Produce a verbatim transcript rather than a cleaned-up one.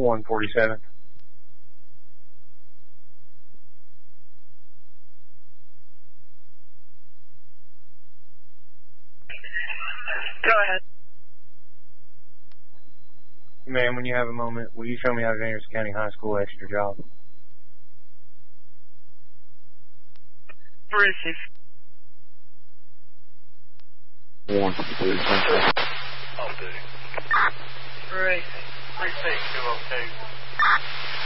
one forty-seven. Go ahead. Ma'am, when you have a moment, will you show me how to enter the county high school extra job? Receive. One forty-seven. I'll do. Receive. three six two oh two.